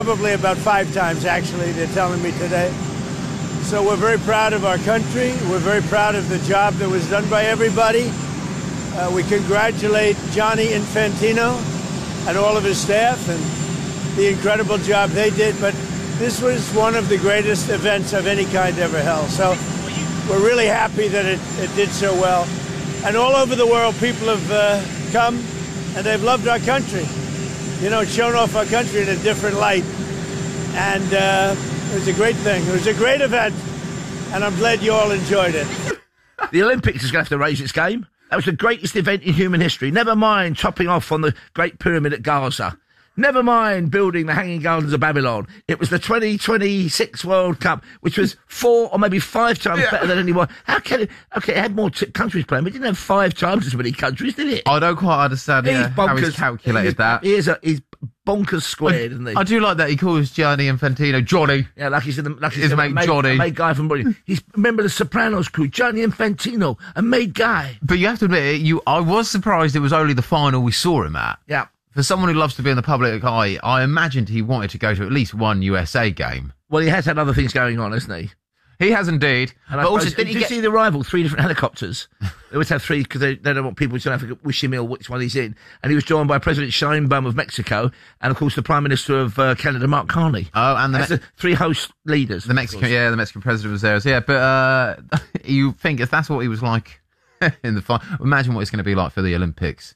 Probably about 5 times, actually, they're telling me today. So we're very proud of our country. We're very proud of the job that was done by everybody. We congratulate Gianni Infantino and all of his staff and the incredible job they did. But this was one of the greatest events of any kind ever held. So we're really happy that it did so well. And all over the world, people have come and they've loved our country. You know, it's shown off our country in a different light. And it was a great thing. It was a great event. And I'm glad you all enjoyed it. The Olympics is going to have to raise its game. That was the greatest event in human history. Never mind topping off on the Great Pyramid at Gaza. Never mind building the Hanging Gardens of Babylon. It was the 2026 World Cup, which was 4 or maybe 5 times better than anyone. How can it? Okay, it had more countries playing, but it didn't have 5 times as many countries, did it? I don't quite understand how he's calculated that. He's bonkers squared, isn't he? I do like that he calls Gianni Infantino Johnny. Yeah, like he's his mate Johnny. A made guy from Britain. He's a member of the Sopranos crew, Gianni Infantino, a made guy. But you have to admit, I was surprised it was only the final we saw him at. Yeah. For someone who loves to be in the public eye, I imagined he wanted to go to at least one USA game. Well, he has had other things going on, hasn't he? He has indeed. And but also, did you see the rival? 3 different helicopters. They always have 3 because they don't want people to have to wish him ill which one he's in. And he was joined by President Sheinbaum of Mexico and, of course, the Prime Minister of Canada, Mark Carney. Oh, and the 3 host leaders. The Mexican president was there. Yeah, but you think if that's what he was like in the final, imagine what it's going to be like for the Olympics.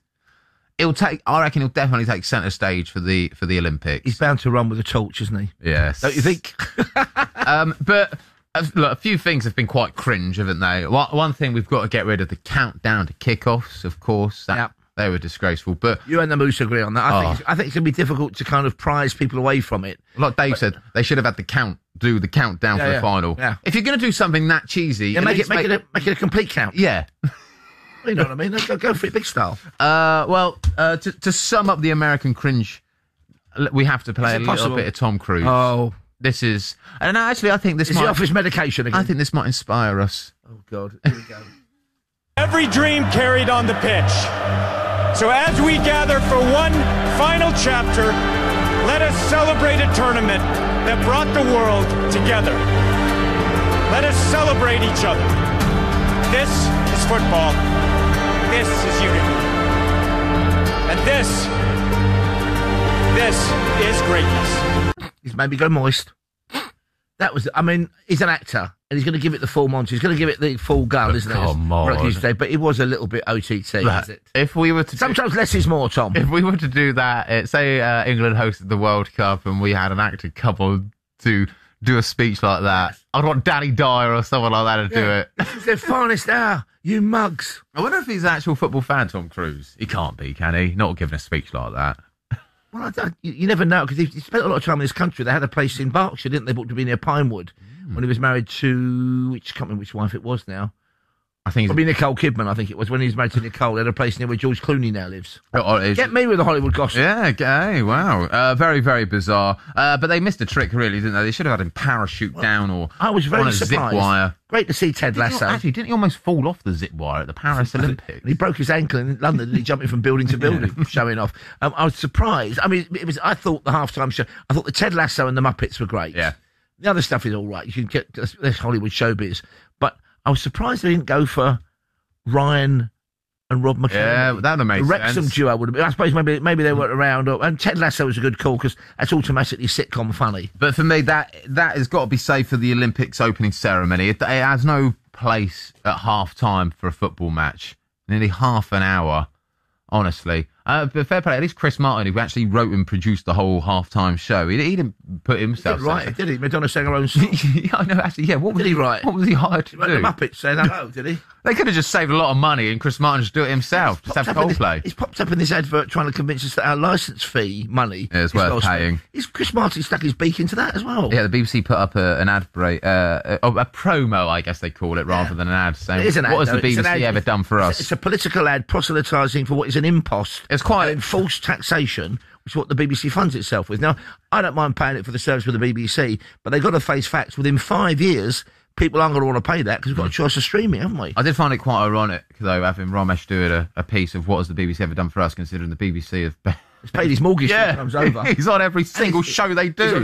I reckon he'll definitely take centre stage for the Olympics. He's bound to run with a torch, isn't he? Yes. Don't you think? But look, a few things have been quite cringe, haven't they? One thing, we've got to get rid of the countdown to kickoffs, of course. They were disgraceful. But you and the Moose agree on that. I think it's going to be difficult to kind of prize people away from it. Like Dave said, they should have had do the countdown for the final. Yeah. If you're going to do something that cheesy... make it a complete count. Yeah. You know what I mean? Go for it, big style. To sum up the American cringe, we have to play a little bit of Tom Cruise. Oh. This is... And actually, I think this might... Is he off his medication again? I think this might inspire us. Oh, God. Here we go. Every dream carried on the pitch. So as we gather for one final chapter, let us celebrate a tournament that brought the world together. Let us celebrate each other. This is football. This is unity. And this is greatness. He's made me go moist. That was, I mean, he's an actor, and he's going to give it the full Monty. He's going to give it the full gun, isn't it? Come on. But it was a little bit OTT, is it? If we were to... Sometimes less is more, Tom. If we were to do that, say England hosted the World Cup and we had an actor couple to do a speech like that, I'd want Danny Dyer or someone like that to do it. This is their finest hour, you mugs. I wonder if he's an actual football fan, Tom Cruise. He can't be, can he? Not giving a speech like that. Well, you never know, because he spent a lot of time in this country. They had a place in Berkshire, didn't they? Booked to be near Pinewood when he was married to, I can't remember which wife it was now. I think probably Nicole Kidman, I think it was, when he was married to Nicole. They had a place near where George Clooney now lives. Get me with the Hollywood gossip. Yeah, okay, wow. Very, very bizarre. But they missed a trick, really, didn't they? They should have had him parachute down or I was very on a surprised. zip wire. Great to see Ted Lasso. Actually, didn't he almost fall off the zip wire at the Paris Olympics? He broke his ankle in London and he jumping from building to building, showing off. I was surprised. I mean, I thought the halftime show, I thought the Ted Lasso and the Muppets were great. Yeah. The other stuff is all right. You can get this Hollywood showbiz. But I was surprised they didn't go for Ryan and Rob McElhenney. Yeah, that would have made sense. The Wrexham duo would have been. I suppose maybe they weren't around. And Ted Lasso was a good call because that's automatically sitcom funny. But for me, that has got to be safe for the Olympics opening ceremony. It has no place at half-time for a football match. Nearly half an hour, honestly. But fair play, at least Chris Martin, who actually wrote and produced the whole half-time show, he didn't put himself... He did write it, did he? Madonna sang her own song. Yeah, I know, actually, yeah. What did he write? What was he hired to do? The Muppets saying hello, did he? They could have just saved a lot of money and Chris Martin just do it himself. Just have Coldplay. He's popped up in this advert trying to convince us that our licence fee money is worth paying. Is Chris Martin stuck his beak into that as well? Yeah, the BBC put up an ad break, a promo, I guess they call it, rather than an ad. Saying, it is an ad, what has the BBC ever done for us? It's a political ad proselytising for what is an impost. It's quite... enforced taxation, which is what the BBC funds itself with. Now, I don't mind paying it for the service with the BBC, but they've got to face facts. Within 5 years, people aren't going to want to pay that because we've got a choice of streaming, haven't we? I did find it quite ironic, though, having Ramesh do a piece of what has the BBC ever done for us, considering the BBC have He's paid his mortgage Yeah, comes over. he's on every single show they do.